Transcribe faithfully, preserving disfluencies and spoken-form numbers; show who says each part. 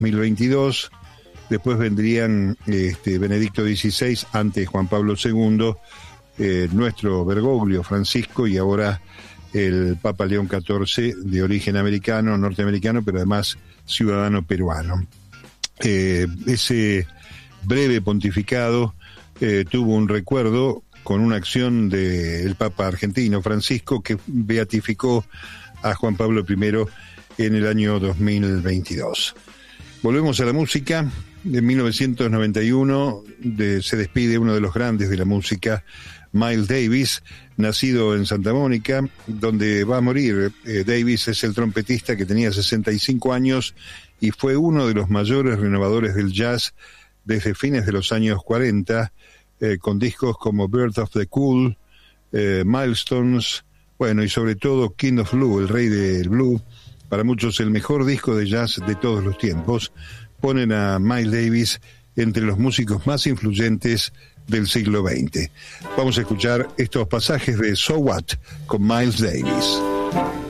Speaker 1: mil veintidós. Después vendrían este, Benedicto dieciséis, antes Juan Pablo segundo, eh, nuestro Bergoglio Francisco, y ahora el Papa León catorce, de origen americano, norteamericano, pero además ciudadano peruano. Eh, ese breve pontificado eh, tuvo un recuerdo con una acción del Papa argentino Francisco, que beatificó a Juan Pablo primero en el año dos mil veintidós. Volvemos a la música. En mil novecientos noventa y uno de, se despide uno de los grandes de la música, Miles Davis, nacido en Santa Mónica, donde va a morir. Eh, Davis es el trompetista que tenía sesenta y cinco años y fue uno de los mayores renovadores del jazz desde fines de los años cuarenta, eh, con discos como Birth of the Cool, eh, Milestones, bueno, y sobre todo King of Blue, el rey del blue, para muchos el mejor disco de jazz de todos los tiempos. Ponen a Miles Davis entre los músicos más influyentes del siglo veinte. Vamos a escuchar estos pasajes de So What con Miles Davis.